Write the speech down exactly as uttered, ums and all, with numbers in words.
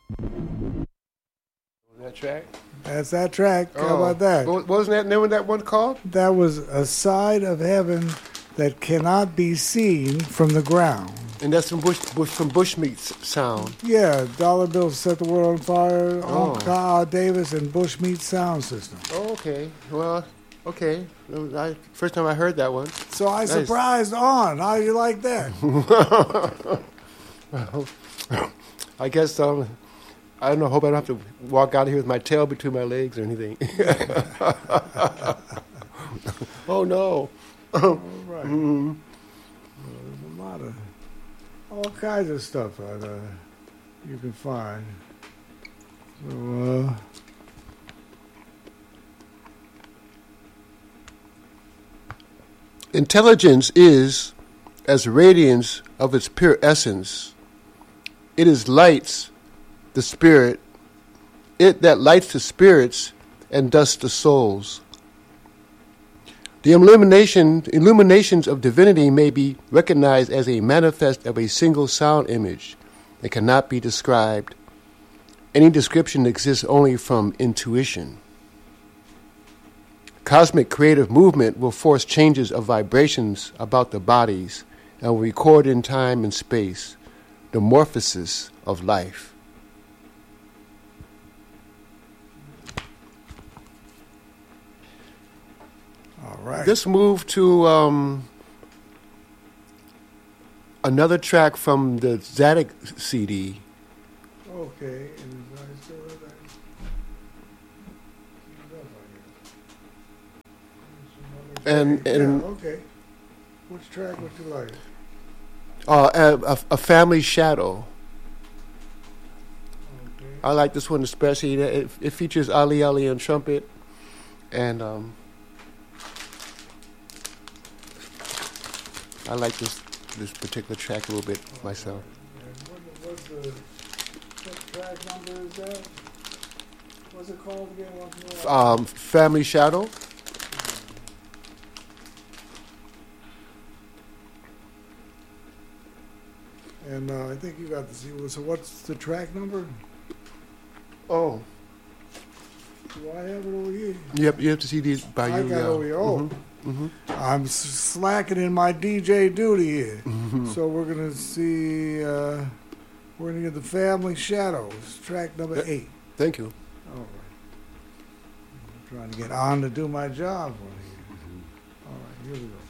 That track? That's that track. Oh. How about that? What wasn't that name of that one called? That was A Side of Heaven That Cannot Be Seen from the Ground. And that's from Bush, Bush from Bushmeat's sound. Yeah, Dollar Bill Set the World on Fire, Oh. Uncle Kyle Davis, and Bushmeat Sound System. Oh, okay. Well, okay. I, first time I heard that one. So I Nice. surprised on. How do you like that? Well, I guess um, I don't know. Hope I don't have to walk out of here with my tail between my legs or anything. Oh no! All right. Mm-hmm. Well, there's a lot of all kinds of stuff that uh, you can find. So, uh, Intelligence is as radiance of its pure essence. It is lights the spirit, it that lights the spirits and dusts the souls. The illumination, illuminations of divinity may be recognized as a manifest of a single sound image that cannot be described. Any description exists only from intuition. Cosmic creative movement will force changes of vibrations about the bodies and will record in time and space the morphosis of life. all right. Let's move to um, another track from the Zadig C D. Okay. And I still have that. And, and yeah, okay. Which track would you like? uh, a, a, a Family Shadow. Okay. I like this one especially. It, it features Ali Ali on trumpet, and um, I like this this particular track a little bit myself. And what, what's the what track number is that? What's it called again? Once more? Um, Family Shadow. And uh, I think you got the C D. So what's the track number? Oh, Do I have it over here? you have you have to see these by I you. got it over here. Oh, hmm I'm s- slacking in my D J duty here. hmm So we're gonna see. Uh, we're gonna get the Family Shadows, track number Yeah. eight. Thank you. All right. I'm trying to get on to do my job for you. All right, here we go.